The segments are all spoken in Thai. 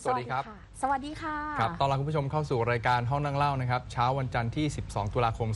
สวัสดีครับสวัสดีค่ะครับต้อนรับคุณผู้ชมเข้าสู่รายการห้องนั่งเล่านะครับเช้าวันจันทร์ที่ 12 ตุลาคม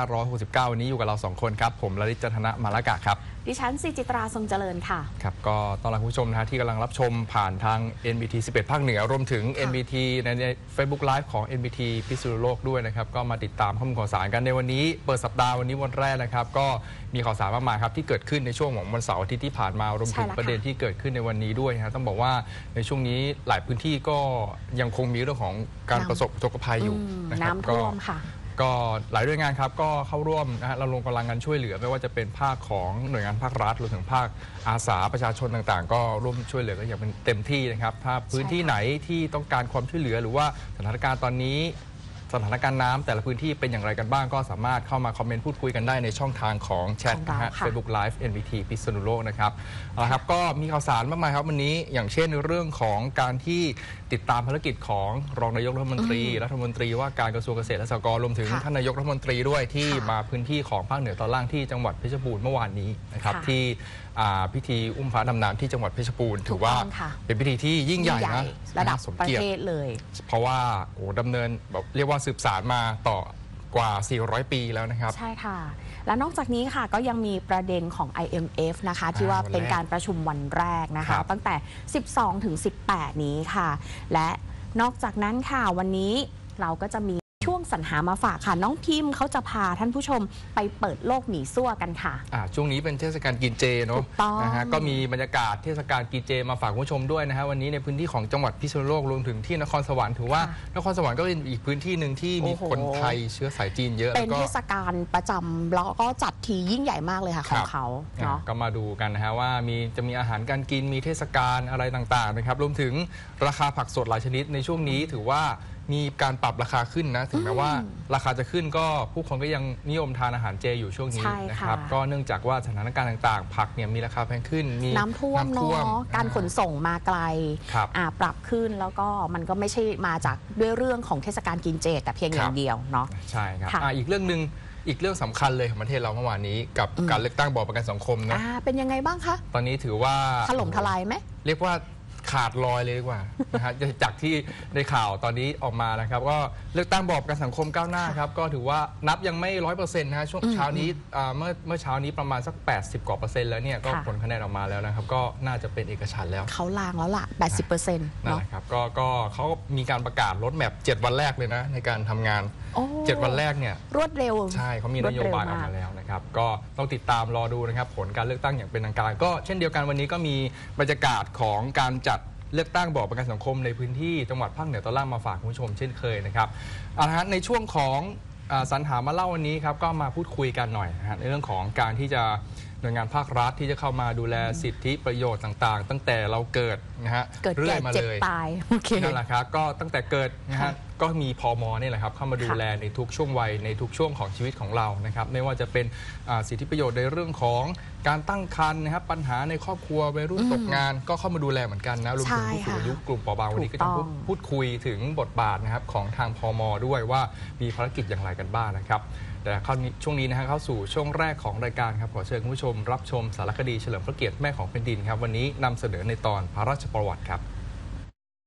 2569 วันนี้อยู่กับเรา2คนครับผมลลิต จันทนะมาละกะครับดิฉันสิจิตราทรงเจริญค่ะครับก็ต้อนรับคุณผู้ชมนะที่กำลังรับชมผ่านทาง NBT 11 ภาคเหนือรวมถึง NBT ใน Facebook Live ของ NBT พิษณุโลกด้วยนะครับก็มาติดตามข้อมูลข่าวสารกันในวันนี้เปิดสัปดาห์วันนี้วันแรกนะครับก็มีข่าวสารมากมายครับที่เกิดขึ้นในช่วงของวันเสาร์อาทิตย์ที่ผ่านมารวมถึงประเด็นที่เกิดขึ้นในวันนี้ด้วยนะต้องบอกว่าในช่วงนี้หลายพื้นที่ก็ยังคงมีเรื่องของการประสบอุทกภัยอยู่นะครับน้ำท่วมค่ะก็หลายหน่วยงานครับก็เข้าร่วมนะฮะเราลงกำลังกันช่วยเหลือไม่ว่าจะเป็นภาคของหน่วยงานภาครัฐรวมถึงภาคอาสาประชาชนต่างๆก็ร่วมช่วยเหลือกันอย่างเป็นเต็มที่นะครับถ้าพื้นที่ไหนที่ต้องการความช่วยเหลือหรือว่าสถานการณ์ตอนนี้สถานการณ์น้ำแต่ละพื้นที่เป็นอย่างไรกันบ้างก็สามารถเข้ามาคอมเมนต์พูดคุยกันได้ในช่องทางของแชทนะฮะ Facebook Live NBT พิษณุโลกนะครับครับก็มีข่าวสารมากมายครับวันนี้อย่างเช่นเรื่องของการที่ติดตามภารกิจของรองนายกรัฐมนตรีว่าการกระทรวงเกษตรและสหกรณ์รวมถึงท่านนายกรัฐมนตรีด้วยที่มาพื้นที่ของภาคเหนือตอนล่างที่จังหวัดเพชรบูรณ์เมื่อวานนี้นะครับที่พิธีอุ้มพระดำน้ำที่จังหวัดเพชรบูรณ์ถือว่าเป็นพิธีที่ยิ่งใหญ่นะระดับประเทศเลยเพราะว่าดำเนินแบบเรียกว่าสืบสานมาต่อกว่า400 ปีแล้วนะครับใช่ค่ะและนอกจากนี้ค่ะก็ยังมีประเด็นของ IMF นะคะที่ว่าเป็นการประชุมวันแรกนะคะตั้งแต่12 ถึง 18 นี้ค่ะและนอกจากนั้นค่ะวันนี้เราก็จะมีช่วงสรรหามาฝากค่ะน้องพิมพ์เขาจะพาท่านผู้ชมไปเปิดโลกหมี่ซั่วกันค่ะช่วงนี้เป็นเทศกาลกินเจเนาะนะฮะก็มีบรรยากาศเทศกาลกินเจมาฝากคุณผู้ชมด้วยนะฮะวันนี้ในพื้นที่ของจังหวัดพิษณุโลกรวมถึงที่นครสวรรค์ถือว่านครสวรรค์ก็เป็นอีกพื้นที่หนึ่งที่มีคนไทยเชื้อสายจีนเยอะเป็นเทศกาลประจำแล้วก็จัดทียิ่งใหญ่มากเลยค่ะของเขาเนาะก็มาดูกันนะฮะว่าจะมีอาหารการกินมีเทศกาลอะไรต่างๆนะครับรวมถึงราคาผักสดหลายชนิดในช่วงนี้ถือว่ามีการปรับราคาขึ้นนะถึงแม้ว่าราคาจะขึ้นก็ผู้คนก็ยังนิยมทานอาหารเจอยู่ช่วงนี้นะครับก็เนื่องจากว่าสถานการณ์ต่างๆผักเนี่ยมีราคาแพงขึ้นมีน้ำท่วมเนาะการขนส่งมาไกลปรับขึ้นแล้วก็มันก็ไม่ใช่มาจากด้วยเรื่องของเทศกาลกินเจแต่เพียงอย่างเดียวเนาะใช่ครับอีกเรื่องหนึ่งอีกเรื่องสำคัญเลยของประเทศเราเมื่อวานนี้กับการเลือกตั้งบอร์ดประกันสังคมนะเป็นยังไงบ้างคะตอนนี้ถือว่าถล่มทลายไหมเรียกว่าขาดลอยเลยดีกว่านะฮะจากที่ในข่าวตอนนี้ออกมานะครับก็เลือกตั้งบอร์ดประกันสังคมก้าวหน้าครับก็ถือว่านับยังไม่ 100% นะฮะช่วงเช้านี้เมื่อเช้านี้ประมาณสัก80 กว่า%แล้วเนี่ยก็ผลคะแนนออกมาแล้วนะครับก็น่าจะเป็นเอกฉันท์แล้วเขาลางแล้วล่ะ 80% นั่นแหละครับก็เขามีการประกาศรถแมพ7 วันแรกเลยนะในการทำงาน7 วันแรกเนี่ยรวดเร็วใช่เขามีนโยบายออกมาแล้วนะครับก็ต้องติดตามรอดูนะครับผลการเลือกตั้งอย่างเป็นทางการก็เช่นเดียวกันวันนี้ก็มีบรรยากาศของการจัดเลือกตั้งบอร์ดประกันสังคมในพื้นที่จังหวัดภาคเหนือตอนล่างมาฝากคุณผู้ชมเช่นเคยนะครับในช่วงของสรรหามาเล่าวันนี้ครับก็มาพูดคุยกันหน่อยนะฮะในเรื่องของการที่จะหน่วยงานภาครัฐที่จะเข้ามาดูแลสิทธิประโยชน์ต่างๆตั้งแต่เราเกิดนะฮะเรื่อยมาเลยนั่นแหละครับก็ตั้งแต่เกิดนะฮะก็มีพม.นี่แหละครับเข้ามาดูแลในทุกช่วงวัยในทุกช่วงของชีวิตของเรานะครับไม่ว่าจะเป็นสิทธิประโยชน์ในเรื่องของการตั้งครรภ์นะครับปัญหาในครอบครัววัยรุ่นตกงานก็เข้ามาดูแลเหมือนกันนะรวมถึงผู้สูงอายุกลุ่มเปราะบางวันนี้ก็จะพูดคุยถึงบทบาทนะครับของทางพม.ด้วยว่ามีภารกิจอย่างไรกันบ้างนะครับแต่ช่วงนี้นะฮะเข้าสู่ช่วงแรกของรายการครับขอเชิญคุณผู้ชมรับชมสารคดีเฉลิมพระเกียรติแม่ของแผ่นดินครับวันนี้นำเสนอในตอนพระราชประวัติครับ